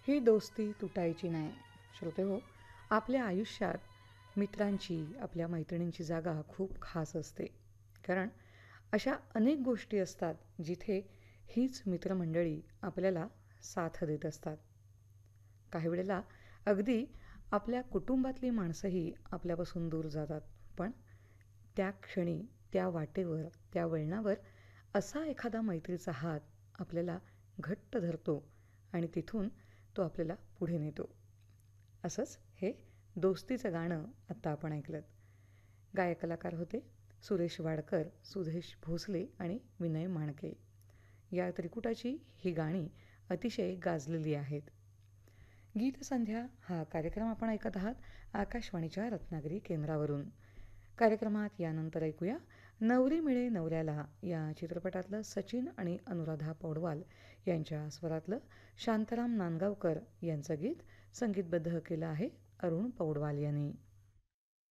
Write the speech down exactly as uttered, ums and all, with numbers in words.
ही दोस्ती तुटायची नाही. श्रोतेहो, आपल्या आयुष्यात मित्रांची, आपल्या मैत्रिणींची जागा खूप खास असते. कारण अशा अनेक गोष्टी असतात जिथे हीच मित्रमंडळी आपल्याला साथ देत असतात. काही वेळेला अगदी आपल्या कुटुंबातली माणसंही आपल्यापासून दूर जातात. पण त्या क्षणी, त्या वाटेवर, त्या वळणावर असा एखादा मैत्रीचा हात आपल्याला घट्ट धरतो आणि तिथून तो आपल्याला पुढे नेतो. असंच हे दोस्तीचं गाणं आत्ता आपण ऐकलंत. गायक कलाकार होते सुरेश वाडकर, सुदेश भोसले आणि विनय माणके. या त्रिकुटाची ही गाणी अतिशय गाजलेली आहेत. गीतसंध्या हा कार्यक्रम आपण ऐकत आहात आकाशवाणीच्या रत्नागिरी केंद्रावरून. कार्यक्रमात यानंतर ऐकूया नवरी मिळे नवऱ्याला या चित्रपटातलं सचिन आणि अनुराधा पौडवाल यांच्या स्वरातलं शांताराम नांदगावकर यांचं गीत संगीतबद्ध केलं आहे अरुण पौडवाल यांनी.